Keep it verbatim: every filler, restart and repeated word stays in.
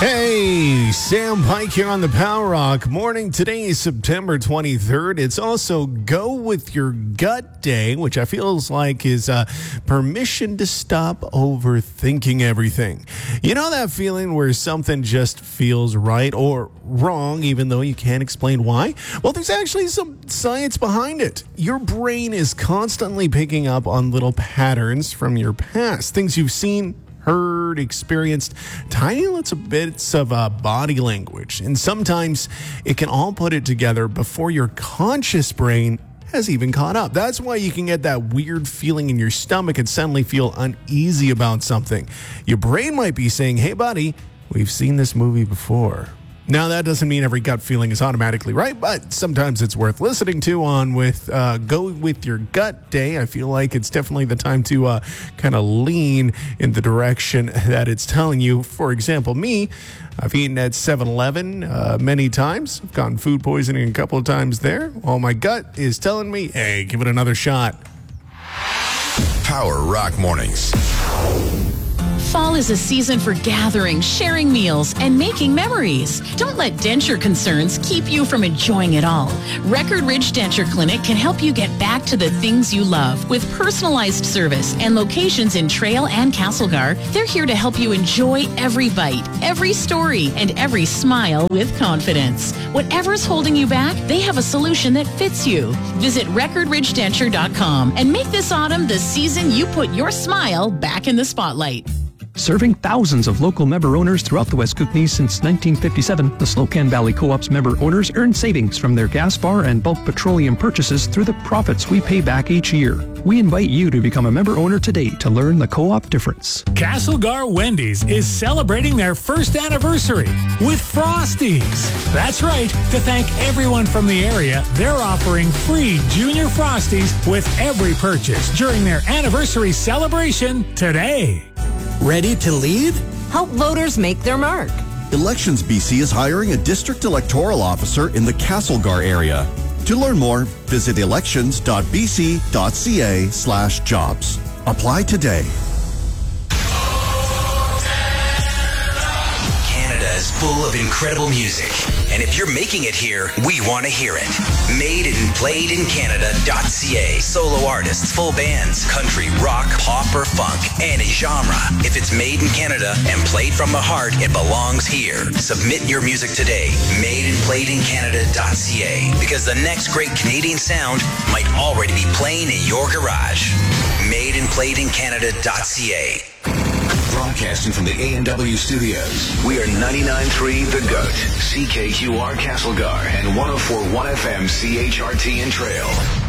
Hey, Sam Pike here on the Power Rock Morning. Today is September twenty-third. It's also Go With Your Gut Day, which I feels like is uh, permission to stop overthinking everything. You know that feeling where something just feels right or wrong, even though you can't explain why? Well, there's actually some science behind it. Your brain is constantly picking up on little patterns from your past, things you've seen, heard, experienced, tiny little bits of uh, body language. And sometimes it can all put it together before your conscious brain has even caught up. That's why you can get that weird feeling in your stomach and suddenly feel uneasy about something. Your brain might be saying, hey, buddy, we've seen this movie before. Now, that doesn't mean every gut feeling is automatically right, but sometimes it's worth listening to on with uh, Go With Your Gut Day. I feel like it's definitely the time to uh, kind of lean in the direction that it's telling you. For example, me, I've eaten at seven eleven uh, many times. I've gotten food poisoning a couple of times there. Well, my gut is telling me, hey, give it another shot. Power Rock Mornings. Fall is a season for gathering, sharing meals, and making memories. Don't let denture concerns keep you from enjoying it all. Record Ridge Denture Clinic can help you get back to the things you love. With personalized service and locations in Trail and Castlegar, they're here to help you enjoy every bite, every story, and every smile with confidence. Whatever's holding you back, they have a solution that fits you. Visit record ridge denture dot com and make this autumn the season you put your smile back in the spotlight. Serving thousands of local member owners throughout the West Kootenays since nineteen fifty-seven, the Slocan Valley Co-op's member owners earn savings from their gas bar and bulk petroleum purchases through the profits we pay back each year. We invite you to become a member owner today to learn the co-op difference. Castlegar Wendy's is celebrating their first anniversary with Frosties. That's right. To thank everyone from the area, they're offering free Junior Frosties with every purchase during their anniversary celebration today. Ready to lead? Help voters make their mark. Elections B C is hiring a district electoral officer in the Castlegar area. To learn more, visit elections dot b c dot c a slash jobs. Apply today. Canada is full of incredible music. And if you're making it here, we want to hear it. Made and played in Canada dot c a. Solo artists, full bands, country, rock, pop, or funk, any genre. If it's made in Canada and played from the heart, it belongs here. Submit your music today. Made and played in Canada dot c a. Because the next great Canadian sound might already be playing in your garage. Made and played in Canada dot c a. Broadcasting from the A and W studios, we are ninety-nine point three The Goat, C K Q R Castlegar, and one oh four point one F M C H R T in Trail.